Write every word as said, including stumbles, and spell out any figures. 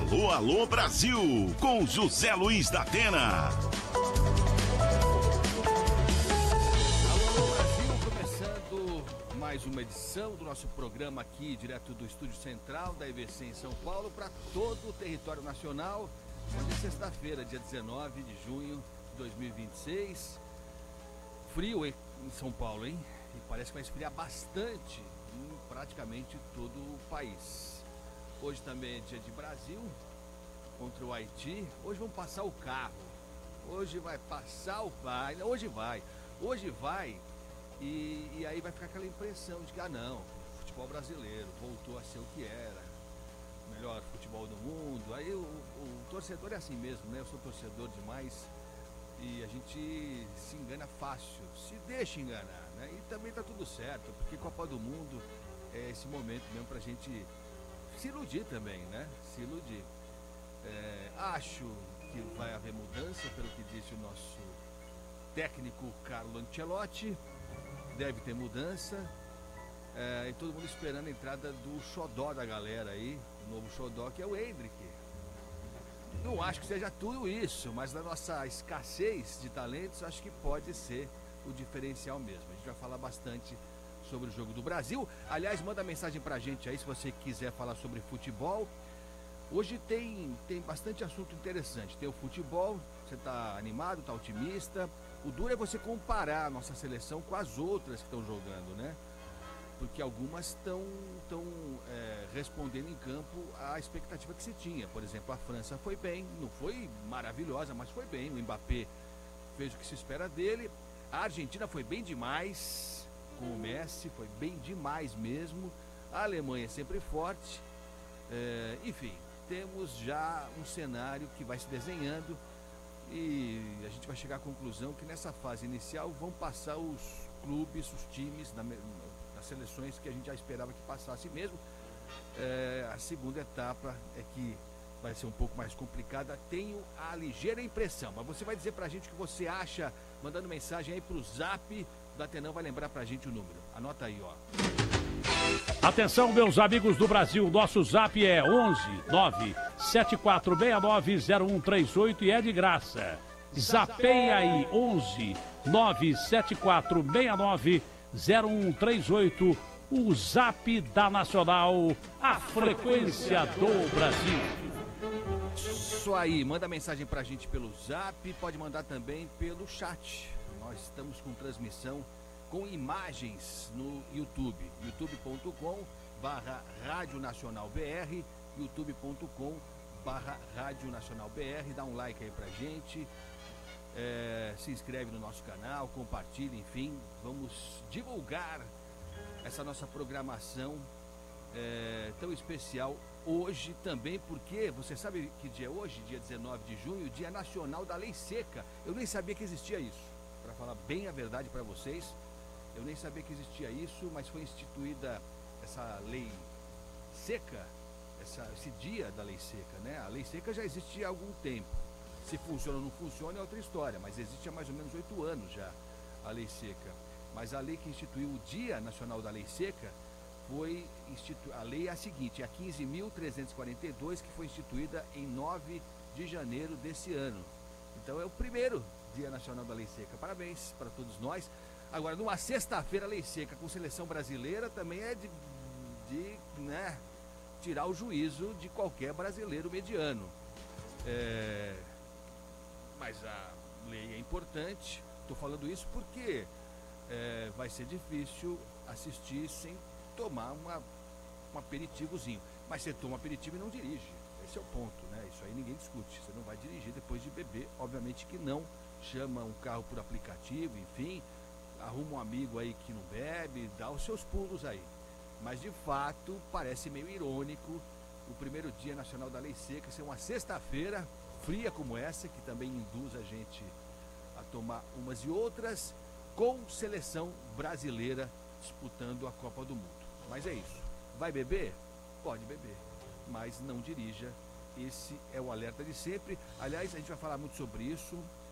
Alô, alô, Brasil, com José Luiz da Atena. Alô, Brasil, começando mais uma edição do nosso programa aqui, direto do Estúdio Central da I B C em São Paulo, para todo o território nacional. Hoje é sexta-feira, dia dezenove de junho de dois mil e vinte e seis. Frio em São Paulo, hein? E parece que vai esfriar bastante em praticamente todo o país. Hoje também é dia de Brasil contra o Haiti. Hoje vamos passar o carro. Hoje vai passar o vai. Hoje vai. Hoje vai. E, e aí vai ficar aquela impressão de que, ah não, futebol brasileiro voltou a ser o que era. O melhor futebol do mundo. Aí o, o torcedor é assim mesmo, né? Eu sou torcedor demais. E a gente se engana fácil, se deixa enganar, né? E também tá tudo certo, porque Copa do Mundo é esse momento mesmo pra gente se iludir também, né? Se iludir. É, acho que vai haver mudança, pelo que disse o nosso técnico Carlo Ancelotti. Deve ter mudança. É, e todo mundo esperando a entrada do xodó da galera aí, o novo xodó, que é o Endrick. Não acho que seja tudo isso, mas na nossa escassez de talentos, acho que pode ser o diferencial mesmo. A gente vai falar bastante sobre o jogo do Brasil. Aliás, manda mensagem pra gente aí se você quiser falar sobre futebol. Hoje tem, tem bastante assunto interessante. Tem o futebol, você tá animado, tá otimista. O duro é você comparar a nossa seleção com as outras que estão jogando, né? Porque algumas estão tão, é, respondendo em campo à expectativa que se tinha. Por exemplo, a França foi bem, não foi maravilhosa, mas foi bem. O Mbappé fez o que se espera dele. A Argentina foi bem demais com o Messi, foi bem demais mesmo. A Alemanha é sempre forte. É, enfim, temos já um cenário que vai se desenhando e a gente vai chegar à conclusão que nessa fase inicial vão passar os clubes, os times da as seleções que a gente já esperava que passasse mesmo. É, a segunda etapa é que vai ser um pouco mais complicada, tenho a ligeira impressão, mas você vai dizer pra gente o que você acha, mandando mensagem aí pro Zap, o Datenão vai lembrar pra gente o número, anota aí, ó. Atenção, meus amigos do Brasil, nosso Zap é onze nove sete quatro seis nove zero um três oito e é de graça. Zapeia aí, onze nove sete quatro seis nove zero um três oito, o Zap da Nacional, a frequência do Brasil. Isso aí, manda mensagem pra gente pelo Zap, pode mandar também pelo chat. Nós estamos com transmissão com imagens no YouTube, youtube ponto com barra Rádio Nacional B R, youtube ponto com barra Rádio Nacional B R, dá um like aí pra gente. É, se inscreve no nosso canal, compartilha, enfim, vamos divulgar essa nossa programação é, tão especial hoje também, porque você sabe que dia é hoje, dia dezenove de junho, Dia Nacional da Lei Seca. Eu nem sabia que existia isso, para falar bem a verdade para vocês, eu nem sabia que existia isso, mas foi instituída essa lei seca, essa, esse dia da lei seca, né? A lei seca já existe há algum tempo. Se funciona ou não funciona é outra história, mas existe há mais ou menos oito anos já a lei seca. Mas a lei que instituiu o Dia Nacional da Lei Seca foi institu... a lei é a seguinte, é a quinze mil trezentos e quarenta e dois, que foi instituída em nove de janeiro desse ano. Então é o primeiro Dia Nacional da Lei Seca. Parabéns para todos nós. Agora, numa sexta-feira, lei seca com seleção brasileira também é de, de né, tirar o juízo de qualquer brasileiro mediano. É... Mas a lei é importante, estou falando isso porque é, vai ser difícil assistir sem tomar uma, um aperitivozinho. Mas você toma aperitivo e não dirige, esse é o ponto, né? Isso aí ninguém discute, você não vai dirigir depois de beber, obviamente que não. Chama um carro por aplicativo, enfim, arruma um amigo aí que não bebe, dá os seus pulos aí. Mas de fato parece meio irônico o primeiro Dia Nacional da Lei Seca ser uma sexta-feira fria como essa, que também induz a gente a tomar umas e outras, com seleção brasileira disputando a Copa do Mundo. Mas é isso. Vai beber? Pode beber, mas não dirija. Esse é o alerta de sempre. Aliás, a gente vai falar muito sobre isso.